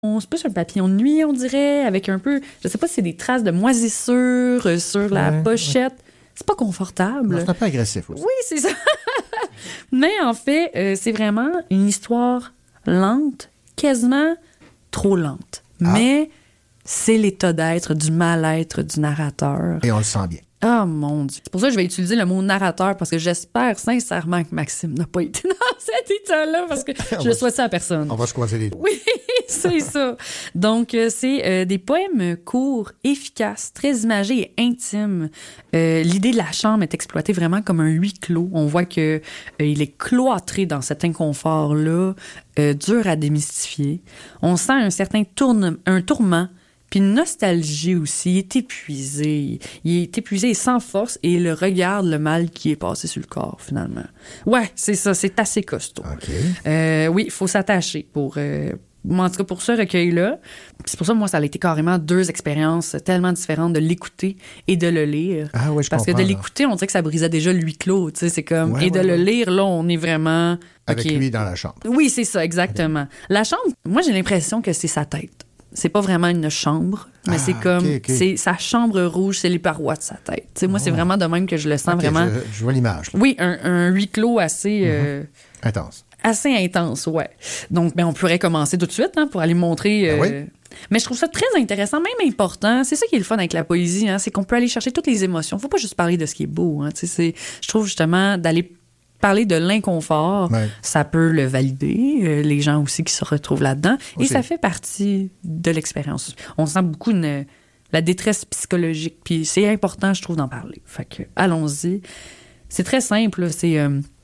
C'est plus un papillon de nuit, on dirait, avec un peu, je sais pas si c'est des traces de moisissure sur la pochette. C'est pas confortable. C'est un peu agressif aussi. Oui, c'est ça. Mais en fait, c'est vraiment une histoire lente, quasiment trop lente. Mais c'est l'état d'être, du mal-être du narrateur. Et on le sent bien. Ah, mon Dieu. C'est pour ça que je vais utiliser le mot narrateur, parce que j'espère sincèrement que Maxime n'a pas été dans cet état-là, parce que je ne souhaite ça à personne. On va se croiser les doigts. Oui, c'est ça. Donc, c'est des poèmes courts, efficaces, très imagés et intimes. L'idée de la chambre est exploitée vraiment comme un huis clos. On voit que il est cloîtré dans cet inconfort-là, dur à démystifier. On sent un certain tourment, puis une nostalgie aussi. Il est épuisé. Il est épuisé et sans force, et il regarde le mal qui est passé sur le corps, finalement. Ouais, c'est ça. C'est assez costaud. OK. Oui, il faut s'attacher pour... en tout cas, pour ce recueil-là. C'est pour ça que moi, ça a été carrément 2 expériences tellement différentes de l'écouter et de le lire. Ah oui, je Parce comprends. que de l'écouter, on dirait que ça brisait déjà le huis clos. Tu sais, c'est comme... Ouais, et de le lire, là, on est vraiment... Avec OK. lui dans la chambre. Oui, c'est ça, exactement. La chambre, moi, j'ai l'impression que c'est sa tête. C'est pas vraiment une chambre, mais c'est comme... OK. C'est sa chambre rouge, c'est les parois de sa tête. Tu sais, moi, c'est vraiment de même que je le sens OK, vraiment... Je vois l'image. Là. Oui, un huis clos assez... Intense. Assez intense, ouais. Donc, on pourrait commencer tout de suite pour aller montrer... Oui. Mais je trouve ça très intéressant, même important. C'est ça qui est le fun avec la poésie, c'est qu'on peut aller chercher toutes les émotions. Faut pas juste parler de ce qui est beau. Je trouve justement d'aller parler de l'inconfort, ça peut le valider. Les gens aussi qui se retrouvent là-dedans. Et ça fait partie de l'expérience. On sent beaucoup la détresse psychologique. Puis c'est important, je trouve, d'en parler. Fait que, allons-y. C'est très simple. C'est...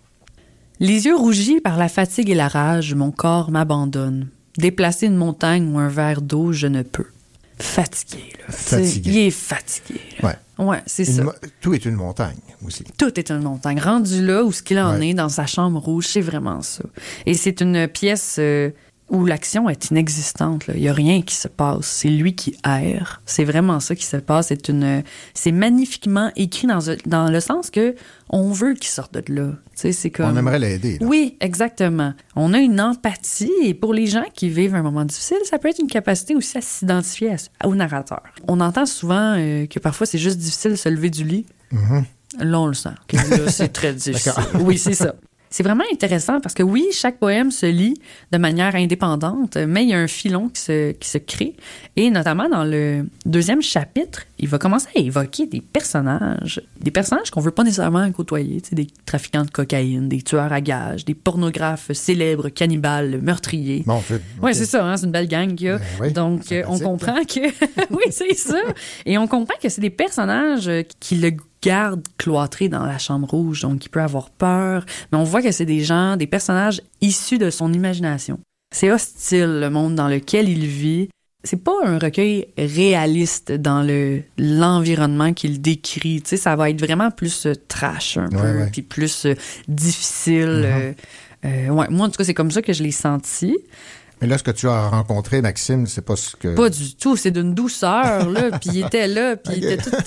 Les yeux rougis par la fatigue et la rage, mon corps m'abandonne. Déplacer une montagne ou un verre d'eau, je ne peux. Fatigué, là. Fatigué. Il est fatigué. Là. Ouais, c'est ça. Tout est une montagne aussi. Tout est une montagne. Rendu là où ce qu'il en est dans sa chambre rouge, c'est vraiment ça. Et c'est une pièce où l'action est inexistante. Là. Il n'y a rien qui se passe. C'est lui qui erre. C'est vraiment ça qui se passe. C'est magnifiquement écrit dans le sens que on veut qu'il sorte de là. C'est comme... On aimerait l'aider. Là. Oui, exactement. On a une empathie, et pour les gens qui vivent un moment difficile, ça peut être une capacité aussi à s'identifier au narrateur. On entend souvent que parfois c'est juste difficile de se lever du lit. Là, on le sent. Que là, c'est très difficile. Oui, c'est ça. C'est vraiment intéressant parce que oui, chaque poème se lit de manière indépendante, mais il y a un filon qui se crée. Et notamment dans le 2e chapitre, il va commencer à évoquer des personnages qu'on veut pas nécessairement côtoyer, des trafiquants de cocaïne, des tueurs à gages, des pornographes célèbres, cannibales, meurtriers. Bon, okay. Oui, c'est ça, c'est une belle gang qu'il y a. Oui, donc, on comprend que... oui, c'est ça. Et on comprend que c'est des personnages qui le garde cloîtré dans la chambre rouge, donc il peut avoir peur. Mais on voit que c'est des personnages issus de son imagination. C'est hostile, le monde dans lequel il vit. C'est pas un recueil réaliste dans l'environnement qu'il décrit. Tu sais, ça va être vraiment plus trash un peu, puis plus difficile. Moi, en tout cas, c'est comme ça que je l'ai senti. Mais là, ce que tu as rencontré, Maxime, c'est pas ce que... Pas du tout, c'est d'une douceur, là. Puis il était là, puis il était tout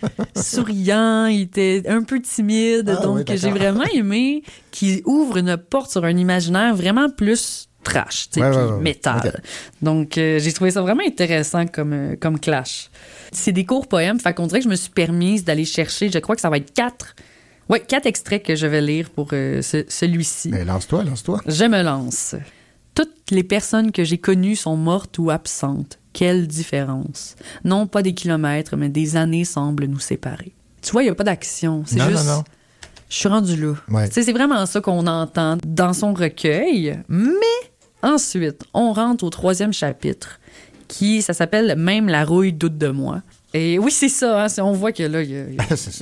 souriant, il était un peu timide. Donc, j'ai vraiment aimé qu'il ouvre une porte sur un imaginaire vraiment plus trash, puis métal. Okay. Donc, j'ai trouvé ça vraiment intéressant comme clash. C'est des courts poèmes, fait qu'on dirait que je me suis permise d'aller chercher, je crois que ça va être 4 extraits que je vais lire pour celui-ci. Mais lance-toi. Je me lance. Toutes les personnes que j'ai connues sont mortes ou absentes. Quelle différence. Non pas des kilomètres, mais des années semblent nous séparer. Tu vois, il n'y a pas d'action. C'est juste... Non. Je suis rendue là. Ouais. C'est vraiment ça qu'on entend dans son recueil. Mais ensuite, on rentre au 3e chapitre, ça s'appelle « Même la rouille doute de moi ». Et oui, c'est ça. On voit que là, il n'y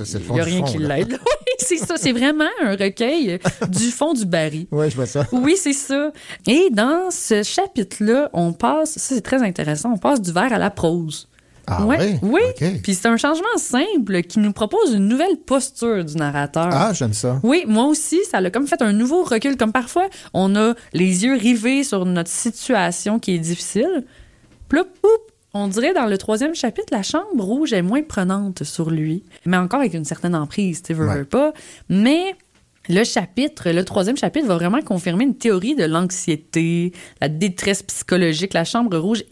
a rien qui l'aide. Oui, c'est ça. C'est vraiment un recueil du fond du baril. Oui, je vois ça. Oui, c'est ça. Et dans ce chapitre-là, ça c'est très intéressant, on passe du vers à la prose. Ah oui? Oui. Okay. Puis c'est un changement simple qui nous propose une nouvelle posture du narrateur. Ah, j'aime ça. Oui, moi aussi, ça l'a comme fait un nouveau recul. Comme parfois, on a les yeux rivés sur notre situation qui est difficile. Ploup, poup. On dirait dans le 3e chapitre, la chambre rouge est moins prenante sur lui, mais encore avec une certaine emprise, tu veux pas. Mais Le troisième chapitre va vraiment confirmer une théorie de l'anxiété, la détresse psychologique. La chambre rouge